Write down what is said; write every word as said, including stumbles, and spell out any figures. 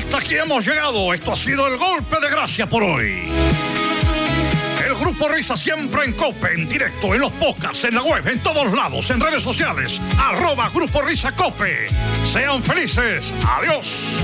Hasta aquí hemos llegado. Esto ha sido el golpe de gracia por hoy. El Grupo Risa siempre en COPE, en directo, en los podcasts, en la web, en todos lados, en redes sociales. Arroba Grupo Risa COPE. Sean felices. Adiós.